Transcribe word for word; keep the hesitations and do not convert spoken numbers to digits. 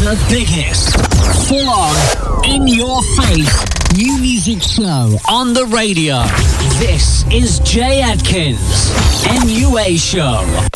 The biggest, full-on, in-your-face new music show on the radio. This is Jay Adkins, N U A Show.